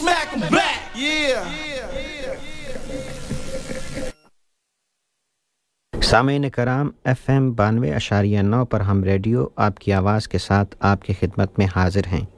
smack 'em back. Yeah. सामीन कराम FM 92.9 पर हम रेडियो आपकी आवाज़ के साथ आपकी खिदमत में हाजिर हैं।